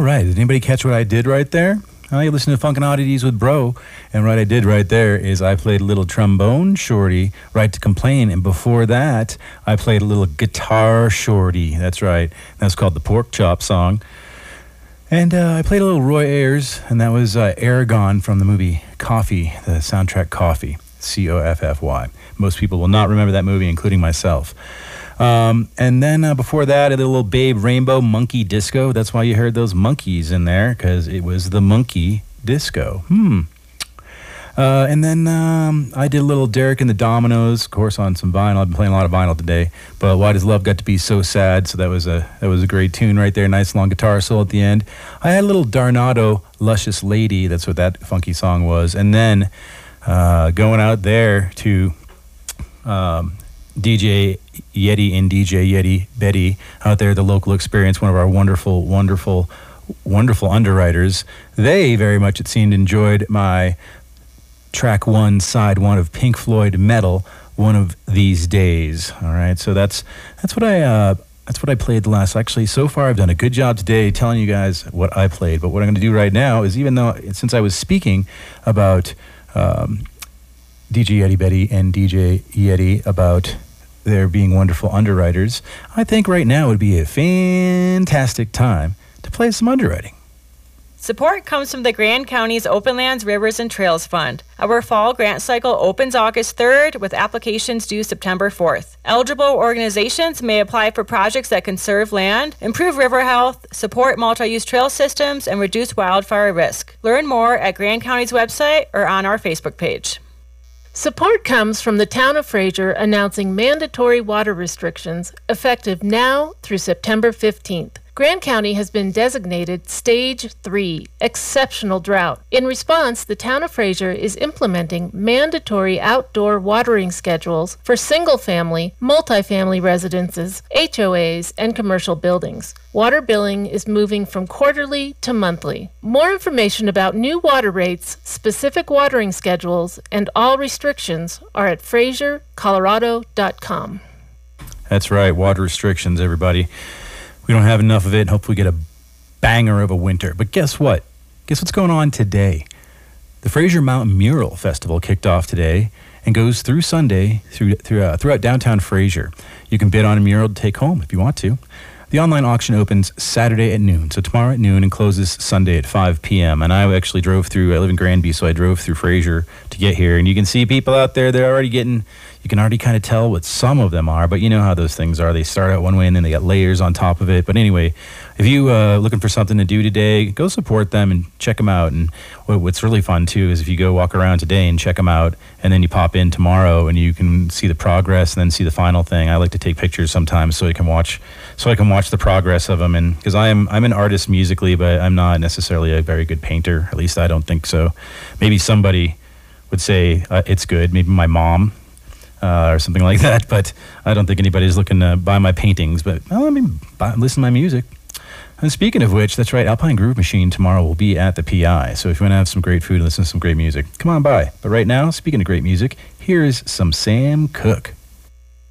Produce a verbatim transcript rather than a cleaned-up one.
right. Did anybody catch what I did right there? Oh, you listen to Funkin' Oddities with Bro, and what I did right there is I played a little trombone shorty, Right to Complain, and before that, I played a little guitar shorty. That's right. That's called the Pork Chop song. And uh, I played a little Roy Ayers, and that was uh, Aragon from the movie Coffy, the soundtrack Coffy, C O F F Y. Most people will not remember that movie, including myself. Um, and then uh, before that, a little Babe Rainbow Monkey Disco. That's why you heard those monkeys in there, because it was the Monkey Disco. Hmm. Uh, and then um, I did a little Derek and the Dominoes, of course, on some vinyl. I've been playing a lot of vinyl today. But Why Does Love Got to Be So Sad? So that was a that was a great tune right there. Nice long guitar solo at the end. I had a little Darnado Luscious Lady. That's what that funky song was. And then uh, going out there to um, D J Yeti and D J Yeti Betty out there at the Local Experience, one of our wonderful, wonderful, wonderful underwriters. They very much, it seemed, enjoyed my track one, side one of Pink Floyd Metal, One of These Days. All right, so that's that's what I uh, that's what I played the last. Actually, so far I've done a good job today telling you guys what I played. But what I'm going to do right now is, even though since I was speaking about um, D J Yeti Betty and D J Yeti about their being wonderful underwriters, I think right now would be a fantastic time to play some underwriting. Support comes from the Grand County's Open Lands, Rivers, and Trails Fund. Our fall grant cycle opens August third with applications due September fourth. Eligible organizations may apply for projects that conserve land, improve river health, support multi-use trail systems, and reduce wildfire risk. Learn more at Grand County's website or on our Facebook page. Support comes from the town of Fraser announcing mandatory water restrictions effective now through September fifteenth. Grand County has been designated Stage three, Exceptional Drought. In response, the town of Fraser is implementing mandatory outdoor watering schedules for single-family, multifamily residences, H O As, and commercial buildings. Water billing is moving from quarterly to monthly. More information about new water rates, specific watering schedules, and all restrictions are at fraser colorado dot com. That's right, water restrictions, everybody. We don't have enough of it, and hopefully we get a banger of a winter. But guess what? Guess what's going on today? The Fraser Mountain Mural Festival kicked off today and goes through Sunday through, through uh, throughout downtown Fraser. You can bid on a mural to take home if you want to. The online auction opens Saturday at noon, so tomorrow at noon, and closes Sunday at five p.m. And I actually drove through, I live in Granby, so I drove through Fraser to get here. And you can see people out there, they're already getting, you can already kind of tell what some of them are, but you know how those things are. They start out one way and then they get layers on top of it. But anyway, if you uh, looking for something to do today, go support them and check them out. And what, what's really fun too is if you go walk around today and check them out, and then you pop in tomorrow and you can see the progress and then see the final thing. I like to take pictures sometimes so I can watch, so I can watch the progress of them. And because I'm I'm an artist musically, but I'm not necessarily a very good painter. At least I don't think so. Maybe somebody would say uh, it's good. Maybe my mom. Uh, or something like that, but I don't think anybody's looking to buy my paintings. But well, I mean, buy, listen to my music. And speaking of which, that's right, Alpine Groove Machine tomorrow will be at the P I. So if you want to have some great food and listen to some great music, come on by. But right now, speaking of great music, here's some Sam Cooke.